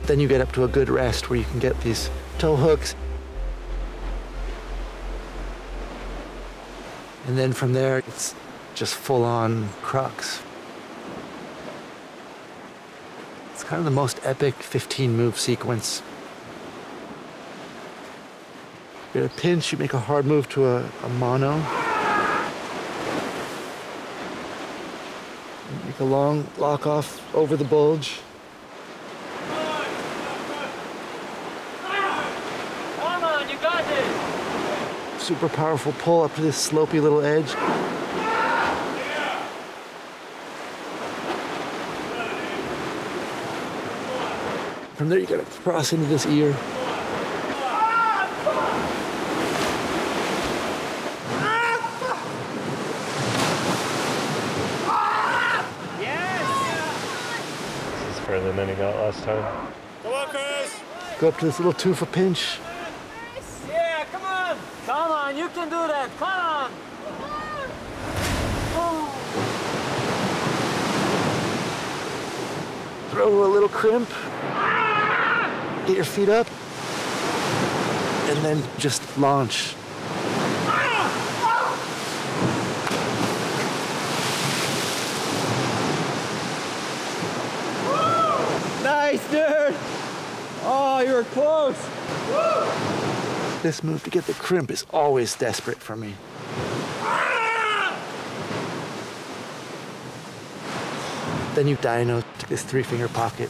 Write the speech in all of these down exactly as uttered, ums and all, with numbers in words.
Then you get up to a good rest where you can get these tow hooks. And then from there, it's just full-on crux. It's kind of the most epic fifteen move sequence. You get a pinch, you make a hard move to a, a mono. You make a long lock off over the bulge. Come on, you got this! Super powerful pull up to this slopey little edge. From there, you gotta cross into this ear. This is further than he got last time. Come on, Chris! Go up to this little tufa pinch. Yeah, come on! Come on, you can do that! Come on! Throw a little crimp. Get your feet up. And then just launch. Nice, dude! Oh, you were close! This move to get the crimp is always desperate for me. Then you dyno to this three-finger pocket.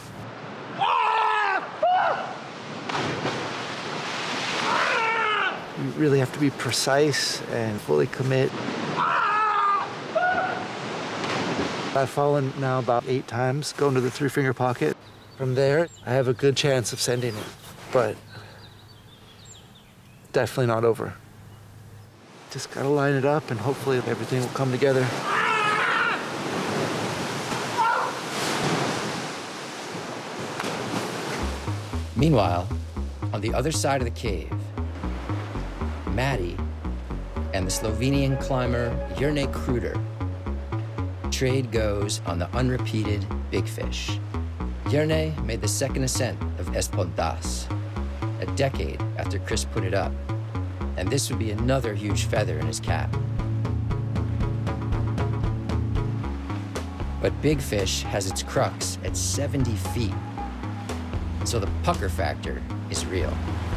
You really have to be precise and fully commit. I've fallen now about eight times going to the three-finger pocket. From there, I have a good chance of sending it, but definitely not over. Just gotta line it up and hopefully everything will come together. Meanwhile, on the other side of the cave, Maddie and the Slovenian climber Jernej Kruder trade goes on the unrepeated Big Fish. Jernej made the second ascent of Espontas, a decade after Chris put it up, and this would be another huge feather in his cap. But Big Fish has its crux at seventy feet, so the pucker factor is real.